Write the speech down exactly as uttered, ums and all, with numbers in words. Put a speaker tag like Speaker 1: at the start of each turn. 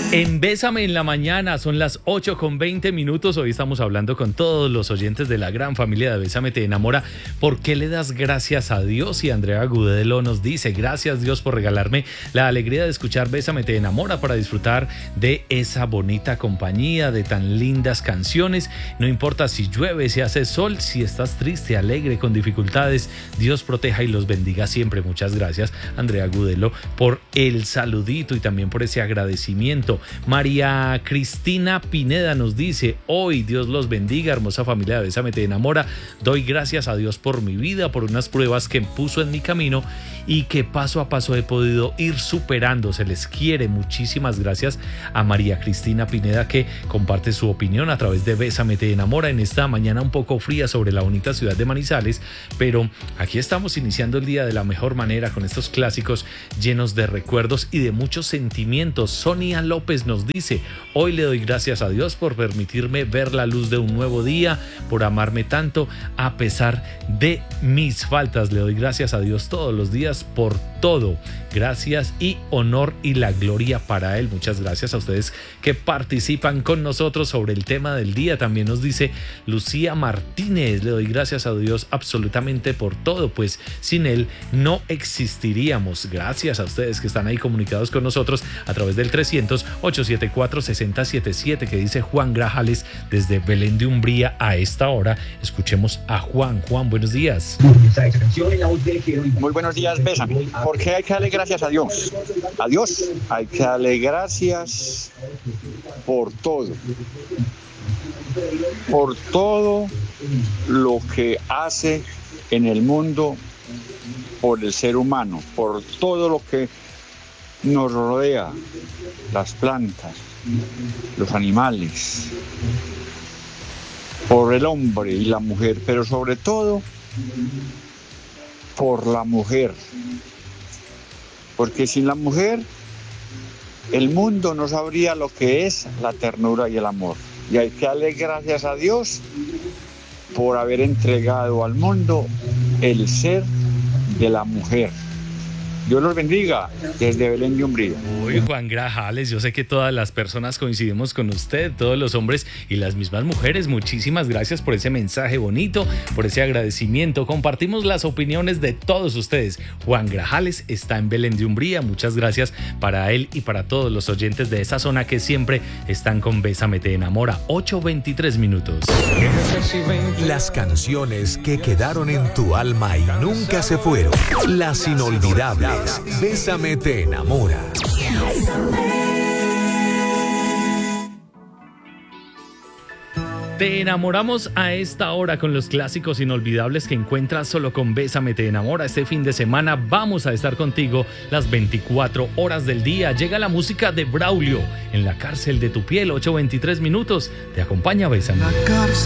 Speaker 1: En Bésame en la Mañana, son las ocho con veinte minutos. Hoy estamos hablando con todos los oyentes de la gran familia de Bésame te enamora. ¿Por qué le das gracias a Dios? Y Andrea Gudelo nos dice: gracias Dios por regalarme la alegría de escuchar Bésame te enamora para disfrutar de esa bonita compañía, de tan lindas canciones. No importa si llueve, si hace sol, si estás triste, alegre, con dificultades, Dios proteja y los bendiga siempre. Muchas gracias, Andrea Gudelo, por el saludito y también por ese agradecimiento. María Cristina Pineda nos dice: hoy Dios los bendiga, hermosa familia de Bésame te enamora. Doy gracias a Dios por mi vida, por unas pruebas que puso en mi camino y que paso a paso he podido ir superando. Se les quiere. Muchísimas gracias a María Cristina Pineda, que comparte su opinión a través de Bésame te enamora en esta mañana un poco fría sobre la bonita ciudad de Manizales, pero aquí estamos iniciando el día de la mejor manera con estos clásicos llenos de recuerdos y de muchos sentimientos. Sonia López nos dice: hoy le doy gracias a Dios por permitirme ver la luz de un nuevo día, por amarme tanto a pesar de mis faltas. Le doy gracias a Dios todos los días por todo. Gracias y honor y la gloria para Él. Muchas gracias a ustedes que participan con nosotros sobre el tema del día. También nos dice Lucía Martínez: le doy gracias a Dios absolutamente por todo, pues sin Él no existiríamos. Gracias a ustedes que están ahí comunicados con nosotros a través del trescientos, ochocientos setenta y cuatro, sesenta setenta y siete, que dice Juan Grajales desde Belén de Umbría. A esta hora escuchemos a Juan. Juan, buenos días.
Speaker 2: Muy buenos días, Bésame. ¿Por qué hay que darle gracias a Dios? A Dios hay que darle gracias por todo. Por todo lo que hace en el mundo por el ser humano, por todo lo que nos rodea, las plantas, los animales, por el hombre y la mujer, pero sobre todo por la mujer, porque sin la mujer el mundo no sabría lo que es la ternura y el amor, y hay que darle gracias a Dios por haber entregado al mundo el ser de la mujer. Dios los bendiga desde Belén de Umbría.
Speaker 1: Uy, Juan Grajales, yo sé que todas las personas coincidimos con usted, todos los hombres y las mismas mujeres. Muchísimas gracias por ese mensaje bonito, por ese agradecimiento. Compartimos las opiniones de todos ustedes. Juan Grajales está en Belén de Umbría. Muchas gracias para él y para todos los oyentes de esa zona que siempre están con Bésame te enamora. ocho veintitrés minutos.
Speaker 3: Las canciones que quedaron en tu alma y nunca se fueron. Las inolvidables. Bésame te enamora.
Speaker 1: Te enamoramos a esta hora con los clásicos inolvidables que encuentras solo con Bésame te enamora. Este fin de semana vamos a estar contigo las veinticuatro horas del día. Llega la música de Braulio en la cárcel de tu piel. Ocho veintitrés minutos. Te acompaña Bésame.
Speaker 4: La cárcel